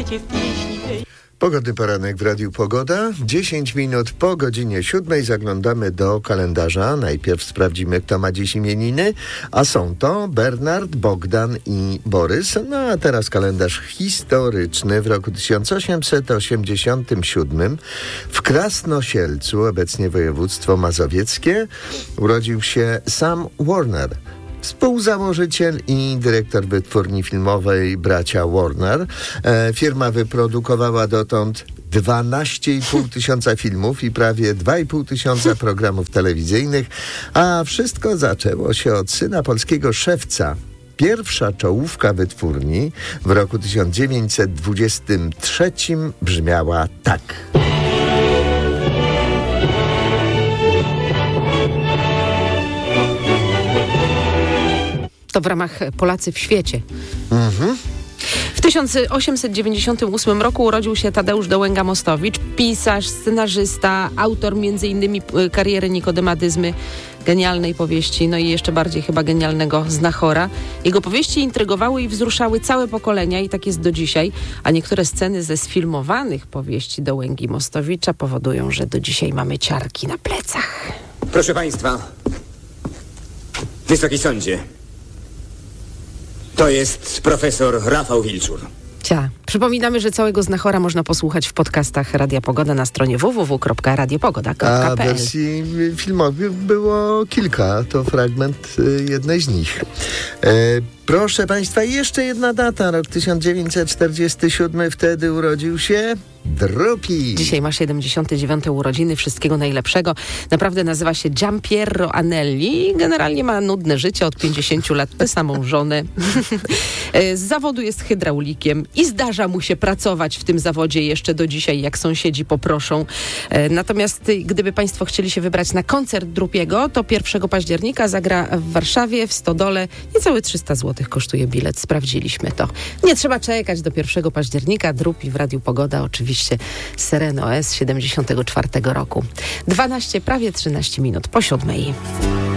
świecie w pieśni tej. Pogodny poranek w Radiu Pogoda. 10 minut po godzinie 7 zaglądamy do kalendarza. Najpierw sprawdzimy, kto ma dziś imieniny, a są to Bernard, Bogdan i Borys. No a teraz kalendarz historyczny. W roku 1887 w Krasnosielcu, obecnie województwo mazowieckie, urodził się Sam Warner, współzałożyciel i dyrektor wytwórni filmowej bracia Warner. Firma wyprodukowała dotąd 12,5 tysiąca filmów i prawie 2,5 tysiąca programów telewizyjnych, a wszystko zaczęło się od syna polskiego szewca. Pierwsza czołówka wytwórni w roku 1923 brzmiała tak. To w ramach Polacy w świecie. W 1898 roku urodził się Tadeusz Dołęga-Mostowicz, pisarz, scenarzysta, autor m.in. kariery Nikodemadyzmy, genialnej powieści, no i jeszcze bardziej chyba genialnego Znachora. Jego powieści intrygowały i wzruszały całe pokolenia i tak jest do dzisiaj, a niektóre sceny ze sfilmowanych powieści Dołęgi Mostowicza powodują, że do dzisiaj mamy ciarki na plecach. Proszę Państwa, Wysoki Sądzie, to jest profesor Rafał Wilczur. Przypominamy, że całego Znachora można posłuchać w podcastach Radia Pogoda na stronie www.radiopogoda.pl. A wersji filmowych było kilka, to fragment jednej z nich. Proszę Państwa, jeszcze jedna data, rok 1947, wtedy urodził się Drupi. Dzisiaj ma 79. urodziny, wszystkiego najlepszego. Naprawdę nazywa się Giampiero Anelli i generalnie ma nudne życie, od 50 lat tę samą żonę. Z zawodu jest hydraulikiem i zdarza mu się pracować w tym zawodzie jeszcze do dzisiaj, jak sąsiedzi poproszą. Natomiast gdyby Państwo chcieli się wybrać na koncert Drupiego, to 1 października zagra w Warszawie, w Stodole. Niecałe 300 zł kosztuje bilet, sprawdziliśmy to. Nie trzeba czekać do 1 października. Drupi w Radiu Pogoda, oczywiście Sereno S 74 roku. 12, prawie 13 minut po 7.